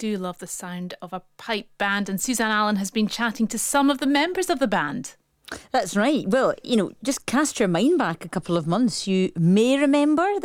do love the sound of a pipe band, and Suzanne Allen has been chatting to some of the members of the band. That's right. Well, just cast your mind back a couple of months. You may remember the